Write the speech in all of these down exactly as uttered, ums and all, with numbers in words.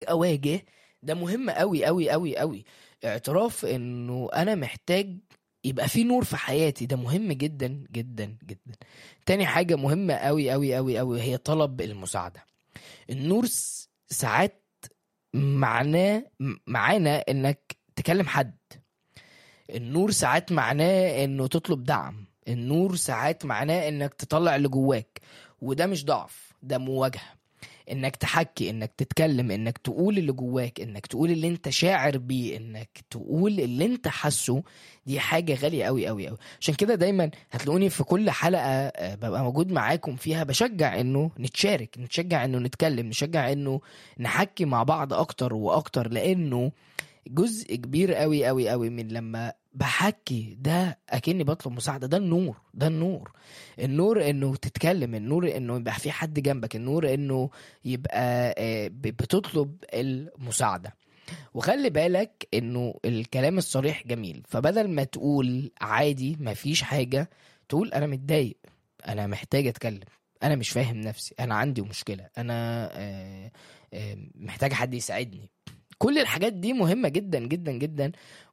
اواجه. ده مهم قوي قوي قوي قوي. اعتراف انه انا محتاج يبقى في نور في حياتي، ده مهم جدا جدا جدا. تاني حاجة مهمة قوي قوي قوي قوي هي طلب المساعدة. النور س- ساعات معناه معانا انك تكلم حد. النور ساعات معناه انه تطلب دعم. النور ساعات معناه انك تطلع اللي جواك، وده مش ضعف، ده مواجهة. انك تحكي، انك تتكلم، انك تقول اللي جواك، انك تقول اللي انت شاعر بيه، انك تقول اللي انت حاسه. دي حاجة غالية قوي قوي قوي. عشان كده دايما هتلاقوني في كل حلقة آه، ببقى موجود معاكم فيها بشجع انه نتشارك، نتشجع انه نتكلم، نشجع انه نحكي مع بعض اكتر واكتر. لانه جزء كبير قوي قوي قوي من لما بحكي ده اكني بطلب مساعدة. ده النور، ده النور. النور انه تتكلم، النور انه يبقى في حد جنبك، النور انه يبقى آه، ب- بتطلب المساعدة. وخلي بالك انه الكلام الصريح جميل، فبدل ما تقول عادي مفيش حاجة، تقول انا متضايق، انا محتاج اتكلم، انا مش فاهم نفسي، انا عندي مشكلة، انا آه، آه، محتاج حد يساعدني. كل الحاجات دي مهمة جدا جدا جدا.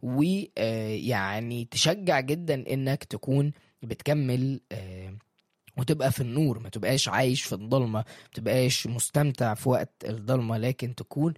ويعني تشجع جدا انك تكون بتكمل آه، وتبقى في النور، ما تبقاش عايش في الضلمة، ما تبقاش مستمتع في وقت الضلمة، لكن تكون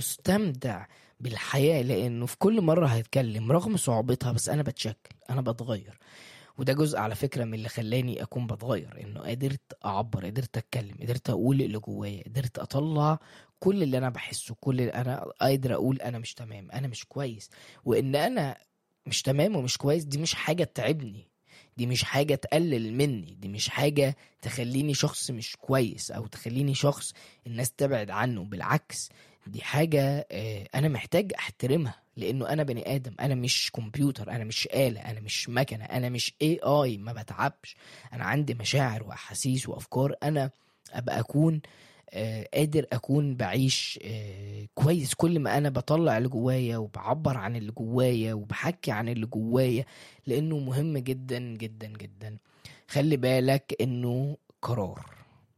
مستمتع بالحياة. لأنه في كل مرة هيتكلم رغم صعوبتها، بس أنا بتشكل، أنا بتغير. وده جزء على فكرة من اللي خلاني أكون بتغير، إنه قدرت أعبر، قدرت أتكلم، قدرت أقول اللي جوايا، قدرت أطلع كل اللي أنا بحسه، كل اللي أنا قادر أقول أنا مش تمام، أنا مش كويس. وإن أنا مش تمام ومش كويس دي مش حاجة تعبني، دي مش حاجة تقلل مني، دي مش حاجة تخليني شخص مش كويس أو تخليني شخص الناس تبعد عنه. بالعكس، دي حاجة آه، أنا محتاج أحترمها. لأنه أنا بني آدم، أنا مش كمبيوتر، أنا مش آلة، أنا مش مكنة، أنا مش اي اي ما بتعبش. أنا عندي مشاعر وأحاسيس وأفكار. أنا أبقى أكون آه، قادر أكون بعيش آه، كويس كل ما أنا بطلع اللي جوايا وبعبر عن اللي جوايا وبحكي عن اللي جوايا. لأنه مهم جدا جدا جدا. خلي بالك إنه قرار،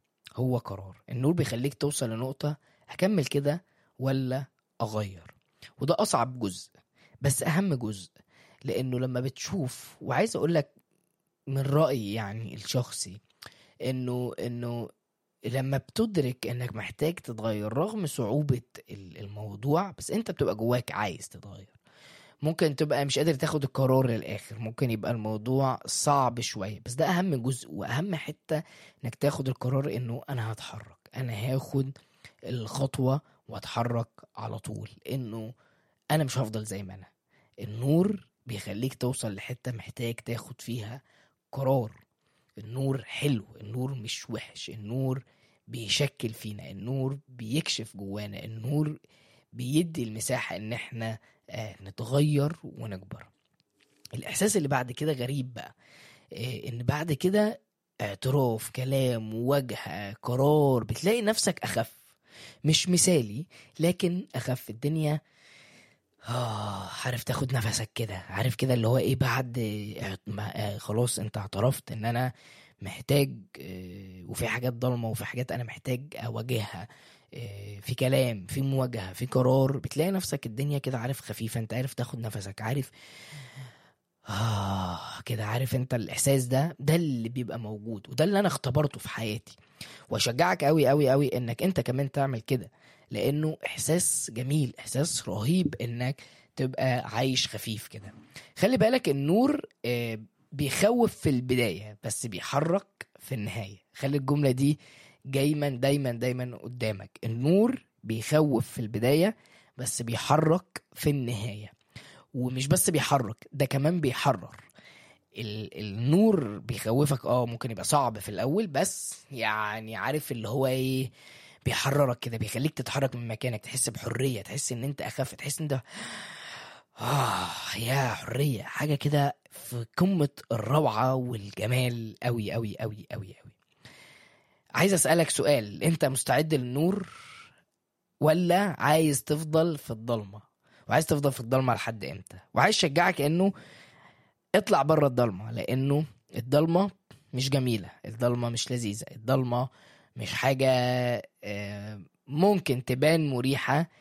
هو قرار. النور بيخليك توصل لنقطة أكمل كده ولا أغير. وده أصعب جزء بس أهم جزء. لأنه لما بتشوف، وعايز أقولك من رأيي يعني الشخصي، إنه إنه لما بتدرك إنك محتاج تتغير رغم صعوبة ال- الموضوع، بس أنت بتبقى جواك عايز تتغير. ممكن تبقى مش قادر تاخد القرار للآخر، ممكن يبقى الموضوع صعب شوية، بس ده أهم جزء وأهم حتة. إنك تاخد القرار إنه أنا هتحرك، أنا هاخد الخطوة واتحرك على طول. إنه أنا مش هفضل زي ما أنا. النور بيخليك توصل لحتة محتاج تاخد فيها قرار. النور حلو، النور مش وحش، النور بيشكل فينا، النور بيكشف جوانا، النور بيدي المساحة ان احنا آه، نتغير ونكبر. الاحساس اللي بعد كده غريب بقى، آه، ان بعد كده اعتراف، كلام، مواجهة، قرار، بتلاقي نفسك اخف. مش مثالي لكن اخف. الدنيا آه عارف تاخد نفسك كده، عارف كده اللي هو ايه بعد آه، ما آه، خلاص انت اعترفت ان انا محتاج آه، وفي حاجات ضلمة وفي حاجات انا محتاج اواجهها. آه، في كلام، في مواجهة، في قرار، بتلاقي نفسك الدنيا كده عارف خفيفة. انت عارف تاخد نفسك، عارف آه كده، عارف انت الاحساس ده، ده اللي بيبقى موجود، وده اللي انا اختبرته في حياتي. واشجعك قوي قوي قوي انك انت كمان تعمل كده. لانه احساس جميل، احساس رهيب انك تبقى عايش خفيف كده. خلي بالك النور آه، بيخوف في البداية بس بيحرك في النهاية. خلي الجملة دي دايما دايما دايما قدامك. النور بيخوف في البداية بس بيحرك في النهاية. ومش بس بيحرك، ده كمان بيحرر. ال- النور بيخوفك، اه ممكن يبقى صعب في الاول، بس يعني عارف اللي هو ايه، بيحررك كده، بيخليك تتحرك من مكانك، تحس بحرية، تحس ان انت اخف، تحس ان انت اه يا حرية. حاجة كده في قمة الروعة والجمال قوي قوي قوي قوي قوي. عايز اسألك سؤال، انت مستعد للنور ولا عايز تفضل في الضلمة؟ وعايز تفضل في الضلمة لحد امتى؟ وعايز اشجعك انه اطلع بره الضلمة. لانه الضلمة مش جميلة، الضلمة مش لذيذة، الضلمة مش حاجة آه، ممكن تبان مريحة،